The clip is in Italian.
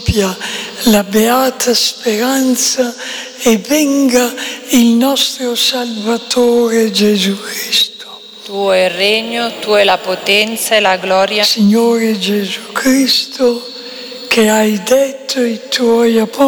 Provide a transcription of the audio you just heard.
compia la beata speranza e venga il nostro Salvatore Gesù Cristo. Tuo è il regno, tua è la potenza e la gloria. Signore Gesù Cristo, che hai detto ai tuoi apostoli: